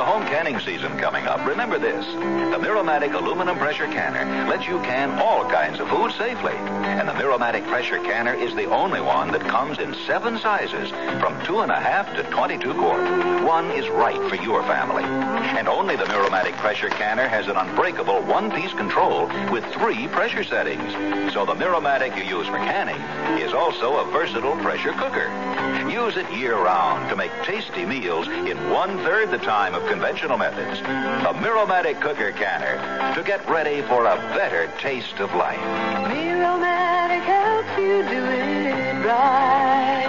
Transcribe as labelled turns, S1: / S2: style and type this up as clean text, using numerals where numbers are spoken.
S1: home canning season coming up, remember this. The Miromatic aluminum pressure canner lets you can all kinds of food safely. And the Miromatic pressure canner is the only one that comes in 7 sizes, from 2.5 to 22 quart. One is right for your family. And only the Miromatic pressure canner has an unbreakable one-piece control with 3 pressure settings. So the Miromatic you use for canning is also a versatile pressure cooker. Use it year-round to make tasty meals in 1/3 the time of conventional methods. The Miromatic cooker canner to get ready for a better taste of life.
S2: Miromatic helps you do it right.